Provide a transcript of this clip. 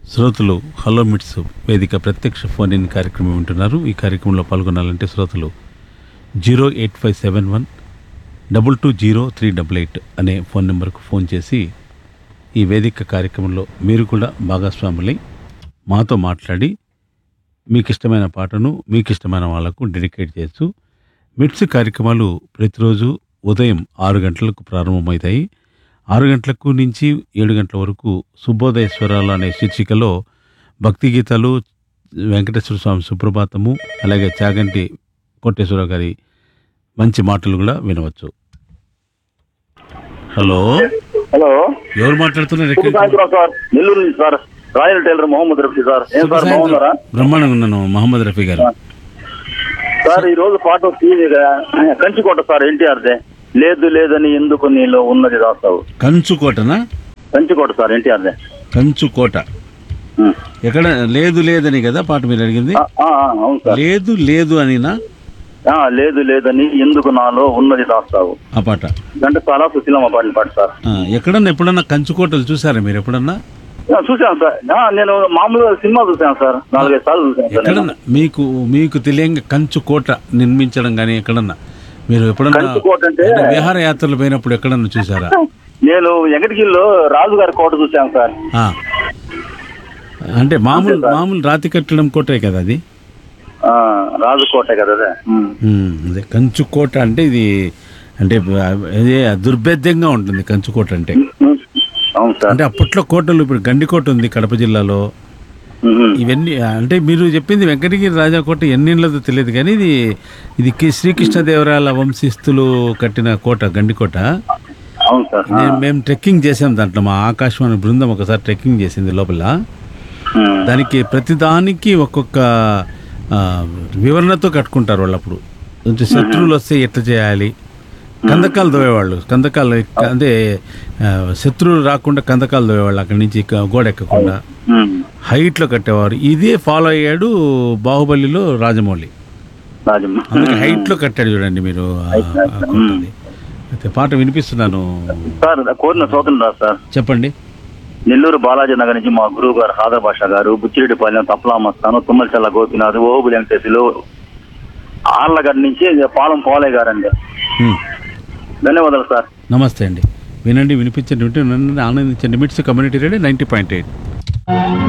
శ్రోతలు హలో మిట్స్ వేదిక ప్రత్యక్ష ఫోన్ ఇన్ కార్యక్రమం వింటున్నారు. ఈ కార్యక్రమంలో పాల్గొనాలంటే శ్రోతలు 08571 220 388 అనే ఫోన్ నెంబర్కు ఫోన్ చేసి ఈ వేదిక కార్యక్రమంలో మీరు కూడా భాగస్వాములై మాతో మాట్లాడి మీకు ఇష్టమైన పాటను మీకు ఇష్టమైన వాళ్లకు డెడికేట్ చేయొచ్చు. మిట్స్ కార్యక్రమాలు ప్రతిరోజు ఉదయం 6 గంటలకు ప్రారంభమవుతాయి. 6 గంటలకు నుంచి 7 గంటల వరకు శుభోదయ స్వరాలు అనే శీర్షికలో భక్తి గీతాలు, వెంకటేశ్వర స్వామి సుప్రభాతము, అలాగే చాగంటి కోటేశ్వరరావు గారి మంచి మాటలు కూడా వినవచ్చు. హలో హలో, ఎవరు మాట్లాడుతున్నారు? సార్ నెల్లూరు నుంచి sir, royal tailor Mohammed Rafi sir. ఏం సార్ బాగున్నారా? బ్రహ్మాండంగా ఉన్నాను మహమ్మద్ రఫీ గారు. సార్ ఈ రోజు పాట కంచికోట సార్, ఎన్టీఆర్దే. లేదు లేదని ఎందుకు నీలో ఉన్నది రాస్తావు. కంచుకోటనా? కంచికోట సార్, ఎన్టీఆర్దే. కంచుకోట ఎక్కడ? లేదు లేదని కదా పాట మీరు అడిగింది? అవును సార్. లేదు లేదు అనినా? లేదు లేదని ఎందుకు నాలో ఉన్నది రాస్తావు ఆ పాట అంటే చాలా సుశీలమ్మ పాడిన పాట సార్. ఎక్కడన్నా ఎప్పుడన్నా కంచుకోటలు చూసారా మీరు? ఎప్పుడన్నా చూసాను సార్. నేను మామూలుగా సినిమా చూసాను సార్, 4-5 సార్లు చూసాను. ఎక్కడన్నా మీకు తెలియంగా కంచుకోట నిర్మించడం కానీ ఎక్కడన్నా మీరు ఎప్పుడన్నా విహారయాత్రలు పోయినప్పుడు ఎక్కడన్నా చూసారా? నేను వెంకటగిరిలో రాజుగారి కోట చూసాను సార్. అంటే మామూలు రాతి కట్టడం కోటే కదా అది? రాజుకోట కదా అదే కంచుకోట అంటే. ఇది అంటే దుర్భేద్యంగా ఉంటుంది కంచుకోట అంటే. అంటే అప్పట్లో కోటలు, ఇప్పుడు గండికోట ఉంది కడప జిల్లాలో. ఇవన్నీ అంటే మీరు చెప్పింది వెంకటగిరి రాజాకోట ఎన్నిళ్ళదో తెలియదు కానీ ఇది శ్రీకృష్ణదేవరాయల వంశస్థులు కట్టిన కోట, గండికోట. మేము ట్రెక్కింగ్ చేసాం దాంట్లో. మా ఆకాశవాణి బృందం ఒకసారి ట్రెక్కింగ్ చేసింది లోపల. దానికి ప్రతిదానికి ఒక్కొక్క వివరణతో కట్టుకుంటారు వాళ్ళు. అప్పుడు శత్రువులు వస్తే ఎట్లా చేయాలి, కందకాలు దోవేవాళ్ళు. కందకాలు అంటే శత్రువులు రాకుండా కందకాలు దోవేవాళ్ళు, అక్కడి నుంచి గోడ ఎక్కకుండా హైట్లో కట్టేవారు. ఇదే ఫాలో అయ్యాడు బాహుబలిలో రాజమౌళి. అందుకే హైట్లో కట్టాడు చూడండి మీరు. అయితే పాట వినిపిస్తున్నాను సార్. చెప్పండి. నెల్లూరు బాలాజీ నగర్ నుంచి మా గురువు గారు హాదర్ భాష గారు, బుచ్చిరెడ్డిపాలెం తప్పలామస్తాను, తుమ్మలచల్ల గోపినాథ్, ఓబులి వెంకటేశ్వరులు, ఆర్లగడ్డ నుంచి పాలం పోలయ్య గారు అండి. ధన్యవాదాలు సార్. నమస్తే అండి. వినండి, వినిపించండి, ఆనందించండి. మిట్స్ కమ్యూనిటీ రేడియో 90.8.